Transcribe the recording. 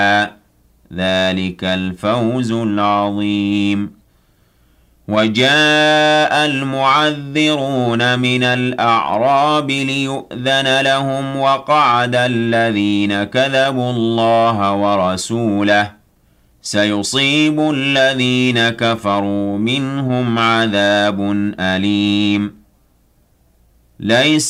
ذلك الفوز العظيم. وجاء المعذرون من الأعراب ليؤذن لهم وقعد الذين كذبوا الله ورسوله سيصيب الذين كفروا منهم عذاب أليم. ليس